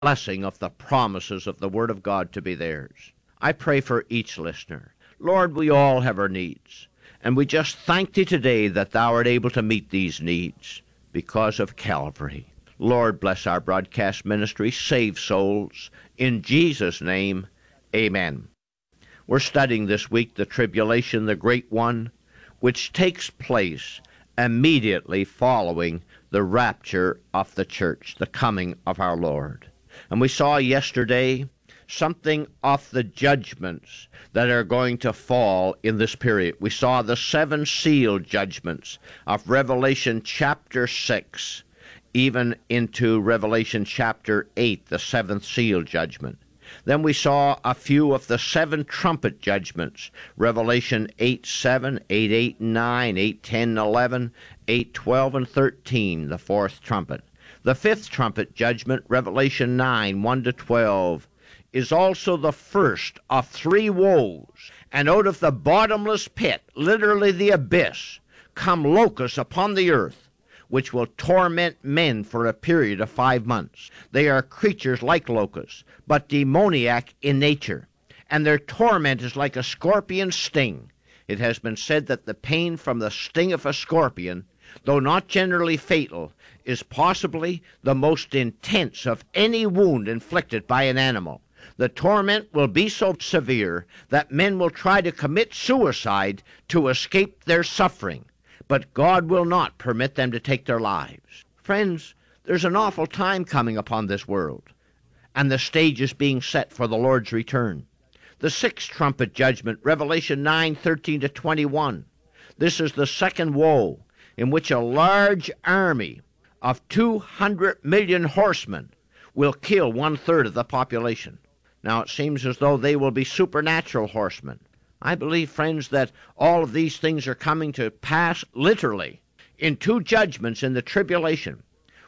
blessing of the promises of the Word of God to be theirs. I pray for each listener. Lord, we all have our needs, and we just thank Thee today that Thou art able to meet these needs because of Calvary. Lord, bless our broadcast ministry, save souls. In Jesus' name, amen. We're studying this week the tribulation, the great one, which takes place immediately following the rapture of the church, the coming of our Lord. And we saw yesterday something of the judgments that are going to fall in this period. We saw the 7 seal judgments of Revelation chapter 6, even into Revelation chapter 8, the 7th seal judgment. Then we saw a few of the 7 trumpet judgments, Revelation 8:7, 8:8 and 9, 8:10 and 11, 8:12 and 13, the 4th trumpet. The 5th trumpet judgment, Revelation 9, 1 to 12, is also the first of 3 woes. And out of the bottomless pit, literally the abyss, come locusts upon the earth, which will torment men for a period of 5 months. They are creatures like locusts, but demoniac in nature, and their torment is like a scorpion's sting. It has been said that the pain from the sting of a scorpion, though not generally fatal, is possibly the most intense of any wound inflicted by an animal. The torment will be so severe that men will try to commit suicide to escape their suffering, but God will not permit them to take their lives. Friends, there's an awful time coming upon this world, and the stage is being set for the Lord's return. The 6th trumpet judgment, Revelation 9:13 to 21. This is the 2nd woe, in which a large army of 200 million horsemen will kill 1/3 of the population. Now, it seems as though they will be supernatural horsemen. I believe, friends, that all of these things are coming to pass literally. In 2 judgments in the tribulation,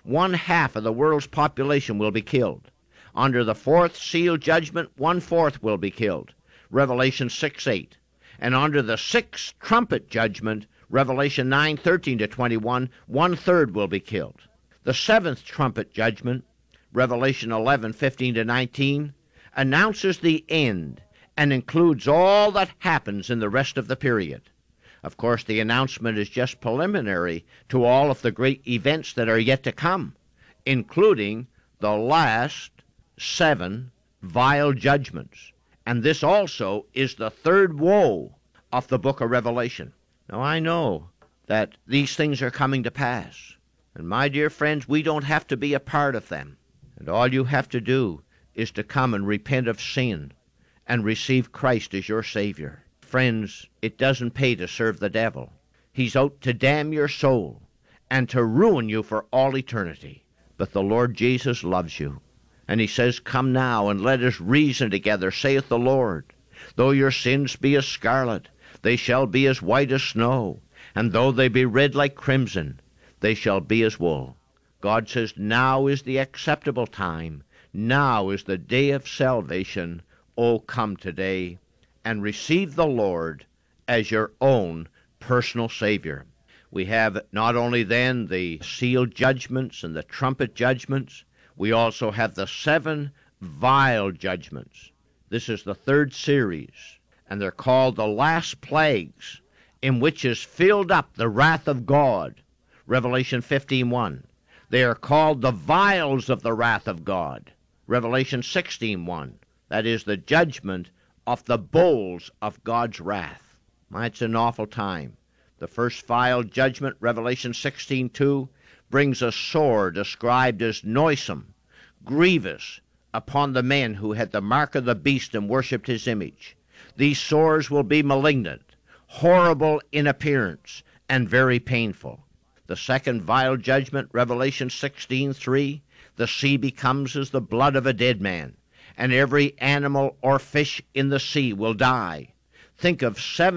1/2 of the world's population will be killed. Under the 4th seal judgment, 1/4 will be killed, Revelation 6:8. And under the 6th trumpet judgment, Revelation 9:13 to 21, 1/3 will be killed. The 7th trumpet judgment, Revelation 11:15 to 19, announces the end and includes all that happens in the rest of the period. Of course, the announcement is just preliminary to all of the great events that are yet to come, including the last 7 vial judgments. And this also is the 3rd woe of the book of Revelation. Now, I know that these things are coming to pass. And my dear friends, we don't have to be a part of them. And all you have to do is to come and repent of sin and receive Christ as your Savior. Friends, it doesn't pay to serve the devil. He's out to damn your soul and to ruin you for all eternity. But the Lord Jesus loves you. And He says, "Come now, and let us reason together, saith the Lord. Though your sins be as scarlet, they shall be as white as snow. And though they be red like crimson, they shall be as wool." God says, now is the acceptable time. Now is the day of salvation. Oh, come today and receive the Lord as your own personal Savior. We have not only then the seal judgments and the trumpet judgments, we also have the 7 vial judgments. This is the 3rd series, and they're called the last plagues, in which is filled up the wrath of God, Revelation 15:1. They are called the vials of the wrath of God, Revelation 16:1. That is the judgment of the bowls of God's wrath. It's an awful time. The first vial judgment, Revelation 16:2, brings a sore described as noisome, grievous, upon the men who had the mark of the beast and worshipped his image. These sores will be malignant, horrible in appearance, and very painful. The 2nd vial judgment, Revelation 16:3, the sea becomes as the blood of a dead man, and every animal or fish in the sea will die. Think of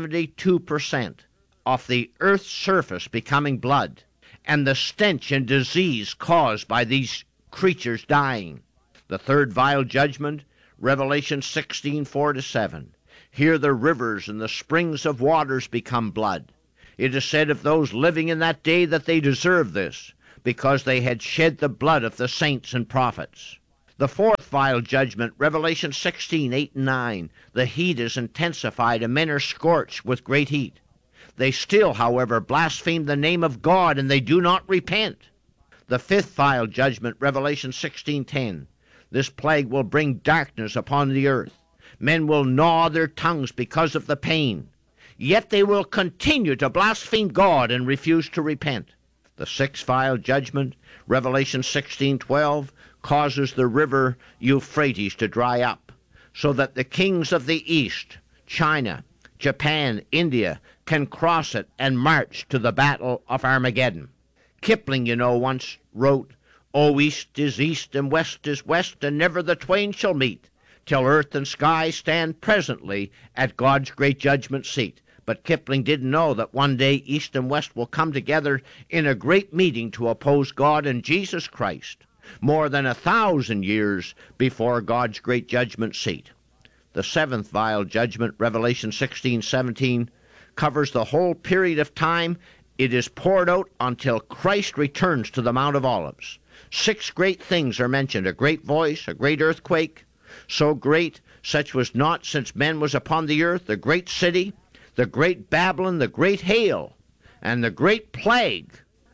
72% of the earth's surface becoming blood, and the stench and disease caused by these creatures dying. The 3rd vial judgment, Revelation 16:4 to 7. Here the rivers and the springs of waters become blood. It is said of those living in that day that they deserve this, because they had shed the blood of the saints and prophets. The fourth vile judgment, Revelation 16, 8 and 9. The heat is intensified and men are scorched with great heat. They still, however, blaspheme the name of God, and they do not repent. The fifth vile judgment, Revelation 16:10. This plague will bring darkness upon the earth. Men will gnaw their tongues because of the pain. Yet they will continue to blaspheme God and refuse to repent. The sixth vile judgment, Revelation 16:12, causes the river Euphrates to dry up, so that the kings of the east, China, Japan, India, can cross it and march to the battle of Armageddon. Kipling, once wrote, "O east is east and west is west, and never the twain shall meet, till earth and sky stand presently at God's great judgment seat." But Kipling didn't know that one day east and west will come together in a great meeting to oppose God and Jesus Christ, more than 1,000 years before God's great judgment seat. The seventh vile judgment, Revelation 16:17, covers the whole period of time. It is poured out until Christ returns to the Mount of Olives. 6 great things are mentioned: a great voice, a great earthquake, so great, such was not since men was upon the earth, the great city, the great Babylon, the great hail, and the great plague.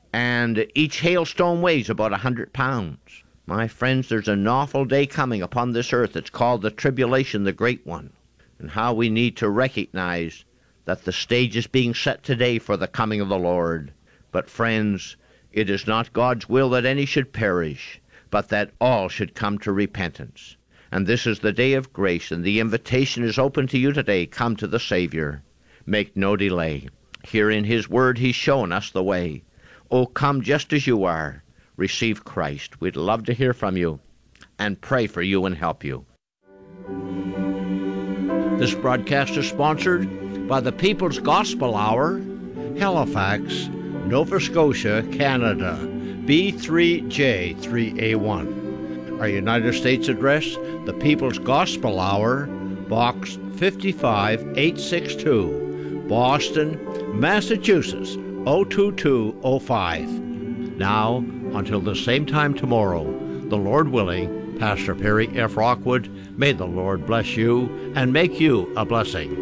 And each hailstone weighs about 100 pounds. My friends, there's an awful day coming upon this earth. It's called the tribulation, the great one. And how we need to recognize that the stage is being set today for the coming of the Lord. But friends, it is not God's will that any should perish, but that all should come to repentance. And this is the day of grace, and the invitation is open to you today. Come to the Savior. Make no delay. Here in His Word, He's shown us the way. Oh, come just as you are. Receive Christ. We'd love to hear from you and pray for you and help you. This broadcast is sponsored by the People's Gospel Hour, Halifax, Nova Scotia, Canada, B3J3A1. Our United States address, the People's Gospel Hour, Box 55862, Boston, Massachusetts, 02205. Now, until the same time tomorrow, the Lord willing, Pastor Perry F. Rockwood, may the Lord bless you and make you a blessing.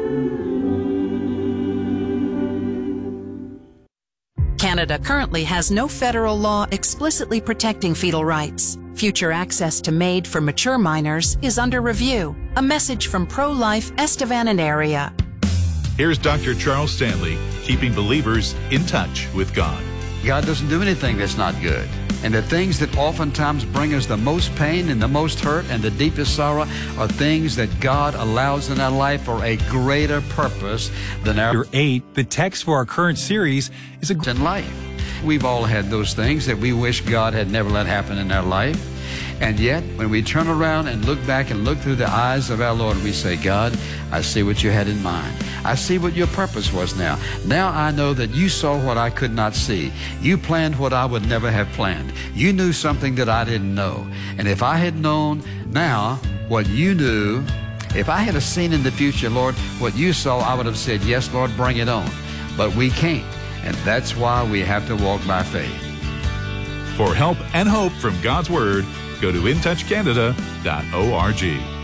Canada currently has no federal law explicitly protecting fetal rights. Future access to MAID for mature minors is under review. A message from Pro-Life Estevan and area. Here's Dr. Charles Stanley, keeping believers in touch with God. God doesn't do anything that's not good. And the things that oftentimes bring us the most pain and the most hurt and the deepest sorrow are things that God allows in our life for a greater purpose than our 8. The text for our current series is in life. We've all had those things that we wish God had never let happen in our life. And yet, when we turn around and look back and look through the eyes of our Lord, we say, God, I see what you had in mind. I see what your purpose was now. Now I know that you saw what I could not see. You planned what I would never have planned. You knew something that I didn't know. And if I had known now what you knew, if I had seen in the future, Lord, what you saw, I would have said, yes, Lord, bring it on. But we can't. And that's why we have to walk by faith. For help and hope from God's Word, go to intouchcanada.org.